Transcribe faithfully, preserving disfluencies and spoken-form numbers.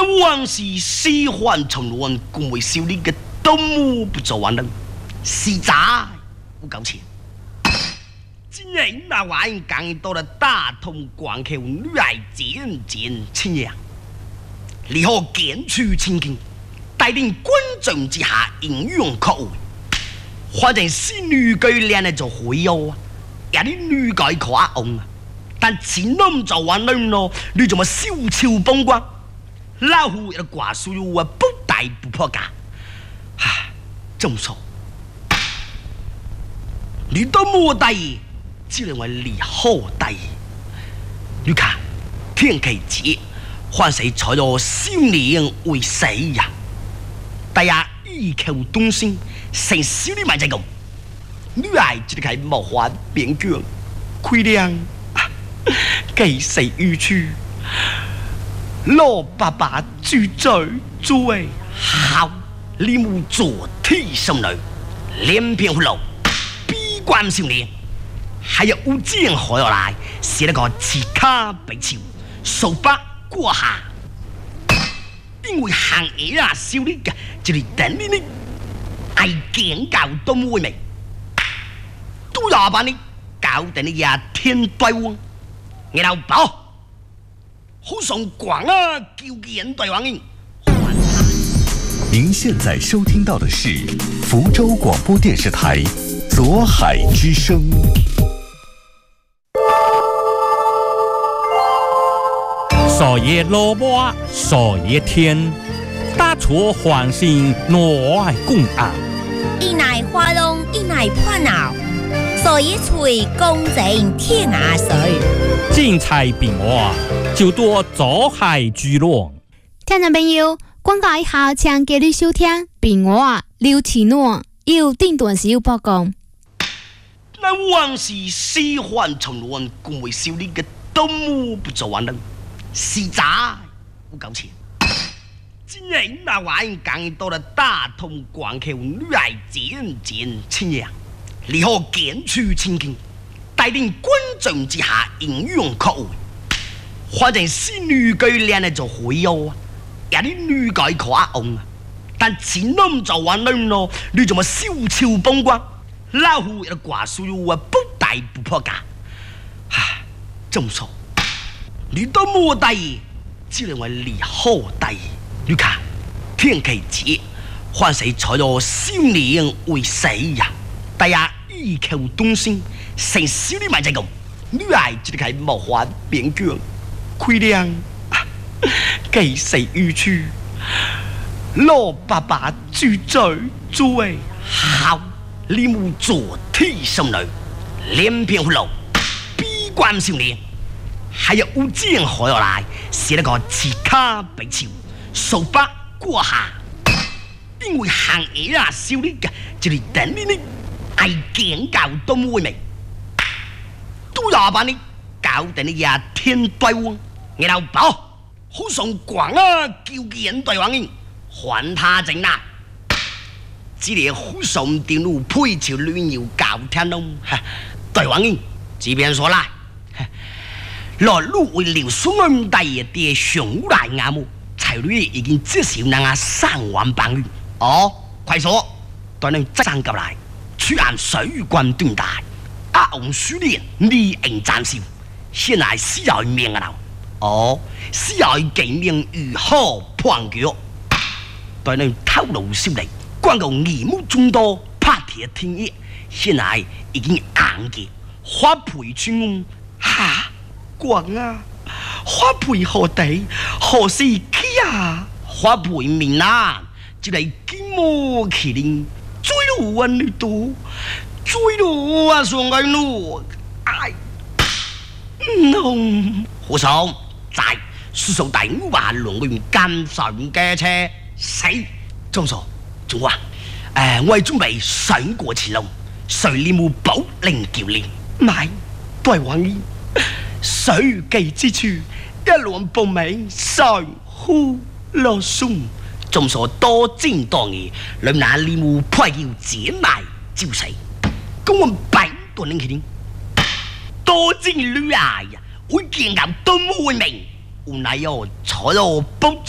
那往事喜欢重乱，共为少年的动物不做完人，实在不够钱。今年那玩意讲到了大同关口，女儿渐渐亲热，你可见出情景，带领观众之下应用可为。反正是女改练的就会有啊，也你女改可阿翁啊，但前弄做完人咯，你怎么小丑风光？老虎的挂书啊，不带不破家，哈，这么说，你都没带，只能为你好带。你看，天气节，换谁采了少年为谁呀？大家异口同声，成少年买这个，女孩只係無法勉強，虧亮，幾世語處。老爸爸住在最好，你冇做替心女，臉片葫蘆，悲觀少年，還有烏江海落來，寫了個刺卡被潮，數百過下，因為行嘢啊少年嘅，就嚟等你呢，係警教都冇味，都要把你搞定你呀天對王，然後保。好送广啊！叫人对王应。 您现在收听到的是福州广播电视台左海之声。 少爷萝卜，少爷天，大厨欢心挪爱共啊！ 一奶花龙，一奶破脑，少爷吹公正天涯水。 精彩变化，就多左海聚落。 听众朋友，广告以后请继续收听变化刘启诺有定段小报告。 那往事喜欢重乱，共为少年的动物不做完人，实在不够钱。今年那玩意讲到了大同关口，女儿渐渐亲热，你可见出情景。带领观众之下应用可为，反正是女改练的就会有啊，也你女改可阿翁啊，但前弄做完人咯，你怎么小丑风光？老虎的挂书啊，不带不破家，哈，这么说，你都没带，只能为你好带。你看，天气节，换谁采了少年为谁呀？大家异口同声。成少年買這個，女孩只係無法勉強，虧亮，幾世語處。老爸爸住在最好，你冇做替心女，臉片葫蘆，悲觀少年，還有烏江海落來，寫了個刺卡被潮，數百過下，因為行嘢啊少年嘅，就嚟等你呢，係警教都冇味。都要把你搞定你呀天对王，然後保好送廣啊叫人對王應，還他正啦。只係好送電路配條亂要搞天咯，對王應這邊說啦，來路為了送咁大嘅上來亞木，財率已經至少能啊三萬磅元。哦，快說，對能爭過來，出按水關斷大。阿翁書念你應暫時，現在是要命啊！哦，是要記命如何判決？對你透露消息，廣告義務眾多，拍鐵天意，現在已經硬嘅，花培村嚇廣啊！花培何地？何時起啊？花培面啊！就嚟金毛麒麟追路揾你度。追到啊上緊路，哎，嗯，胡爽在叔叔大屋話龍裏面跟上嘅車死，張傻仲話誒，我係準備上過前路，誰念冇保齡叫練，買都係玩意，水記之處一輪報名上呼落松，仲傻多精多義，兩那念冇派叫剪埋招死。跟我百多年前，多精女啊呀，會見到都冇名，無奈又坐到不